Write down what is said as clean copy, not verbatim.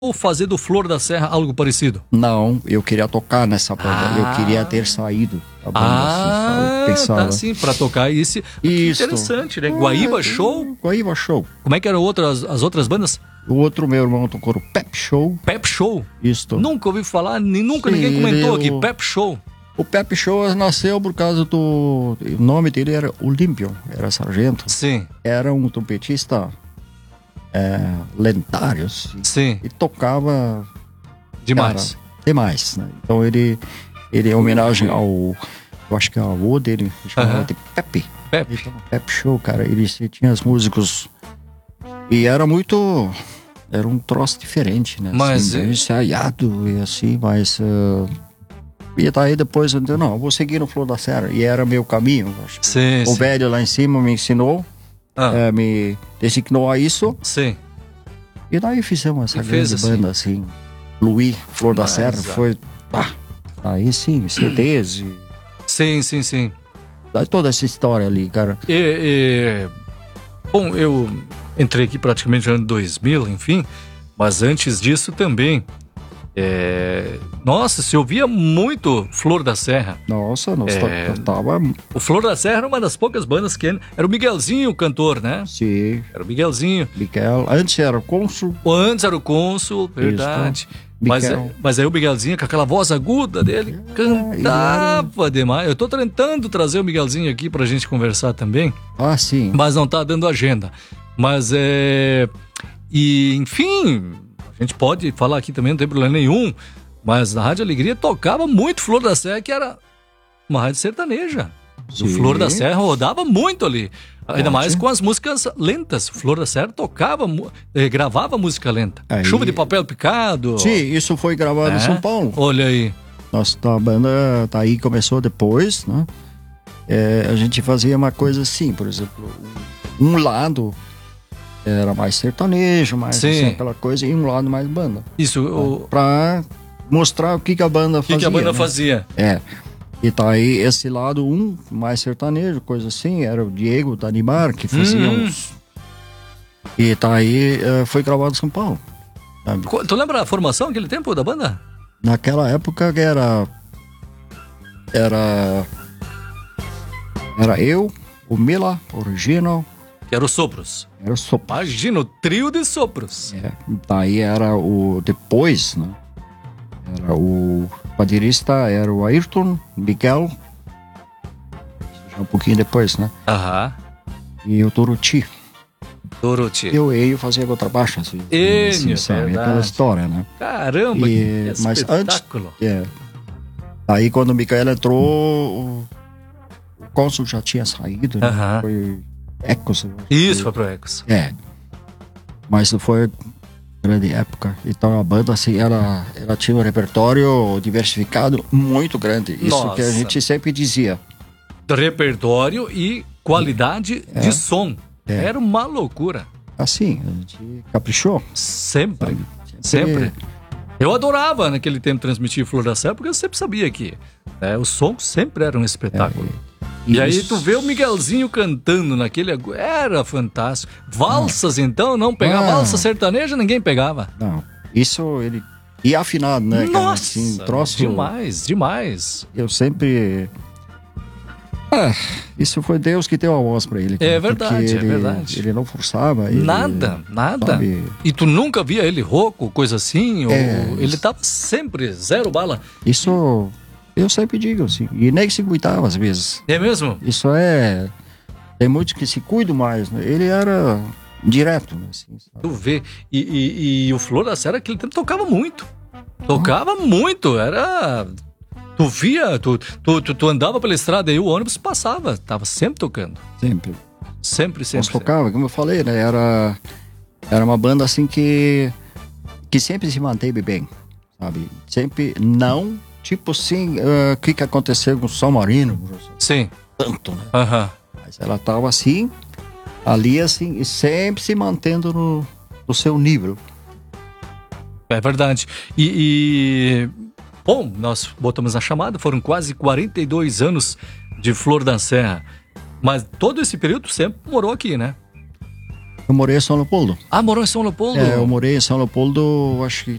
ou fazer do Flor da Serra algo parecido? Não, eu queria tocar nessa banda. Eu queria ter saído da banda. Pensava. Tá, sim, pra tocar isso. Interessante, né? Guaíba Show. Guaíba Show. Como é que eram as outras bandas? O outro meu irmão tocou o Pep Show. Pep Show? Isso. Nunca ouvi falar, nunca ninguém comentou aqui. Pep Show. O Pep Show nasceu por causa do... O nome dele era Olímpio, era sargento. Sim. Era um trompetista lendário. Sim. E tocava... Demais. Cara, demais, né? Então ele é homenagem ao... Eu acho que é o avô dele, chamava de Pepe. Pepe. Então, Pep Show, cara. Ele tinha os músicos... E era muito... Era um troço diferente, né? Mas... Assim, ensaiado e assim, mas... E daí depois eu disse, não, eu vou seguir no Flor da Serra. E era meu caminho. Acho. Sim, o velho lá em cima me ensinou, me designou a isso. Sim. E daí fizemos essa grande banda, assim. Luí, Flor da Serra, foi... aí sim, CDs e... Sim. Daí toda essa história ali, cara. Bom, eu entrei aqui praticamente no ano 2000, enfim. Mas antes disso também... Nossa, se ouvia muito Flor da Serra. Nossa, tava... O Flor da Serra era uma das poucas bandas que... Era o Miguelzinho o cantor, né? Sim. Era o Miguelzinho. Antes era o Cônsul. Antes era o Cônsul, verdade. Mas aí o Miguelzinho, com aquela voz aguda dele, cantava demais. Eu tô tentando trazer o Miguelzinho aqui pra gente conversar também. Sim. Mas não tá dando agenda. Mas E, enfim... A gente pode falar aqui também, não tem problema nenhum, mas na Rádio Alegria tocava muito Flor da Serra, que era uma rádio sertaneja. O Flor da Serra rodava muito ali, ainda mais com as músicas lentas. O Flor da Serra tocava, gravava música lenta. Chuva de Papel Picado. Sim, isso foi gravado em São Paulo. Olha aí. Nossa, a banda aí começou depois, né? A gente fazia uma coisa assim, por exemplo, um lado... Era mais sertanejo, mais assim, aquela coisa, e um lado mais banda. Isso, pra mostrar o que a banda fazia. O que a banda fazia. E tá aí esse lado, mais sertanejo, coisa assim, era o Diego Danimar, que fazia uns... E tá aí, foi gravado em São Paulo. Sabe? Tu lembra a formação naquele tempo da banda? Naquela época era eu, o Mila, Original... Que era o Sopros. Era o Sopros. Imagina, o trio de Sopros. Daí era o... Depois, né? Era o baterista, era o Ayrton, Miguel. Já um pouquinho depois, né? E o Doroti. Eu fazia contrabaixo, assim. Sabe? Aquela história, né? Caramba, que mas espetáculo. Antes, aí quando o Miguel entrou, o Cônsul já tinha saído, né? Foi... Ecos. Isso, foi pro Ecos. Mas foi grande época. Então a banda, assim, ela tinha um repertório diversificado muito grande. Isso que a gente sempre dizia. Repertório e qualidade de som. Era uma loucura. Assim, a gente caprichou. Sempre. Eu adorava naquele tempo transmitir Flor da Serra, porque eu sempre sabia que o som sempre era um espetáculo. E aí tu vê o Miguelzinho cantando naquele... Era fantástico. Valsas, então, não pegava. Valsa sertaneja, ninguém pegava. Não, isso ele... E afinado, né? Nossa, assim, troço... demais. Eu sempre... isso foi Deus que deu a voz pra ele. É verdade, verdade. Ele não forçava. Nada. Sabe? E tu nunca via ele rouco, coisa assim? Ou ele tava sempre zero bala. Isso... Eu sempre digo assim, e nem se cuidava às vezes. É mesmo? Isso tem muitos que se cuidam mais, né? Ele era direto, né? Assim, tu vê, e o Flor da Serra aquele tempo tocava muito. Era... Tu via, tu andava pela estrada e o ônibus passava, tava sempre tocando. Sempre. Nós tocava, como eu falei, né? Era uma banda assim que sempre se manteve bem, sabe? Sempre não... Tipo assim, o que aconteceu com o São Marino? Sim. Tanto, né? Mas ela tava assim, ali assim, e sempre se mantendo no seu nível. É verdade. Bom, nós botamos na chamada, foram quase 42 anos de Flor da Serra. Mas todo esse período sempre morou aqui, né? Eu morei em São Leopoldo. Morou em São Leopoldo? Eu morei em São Leopoldo, acho que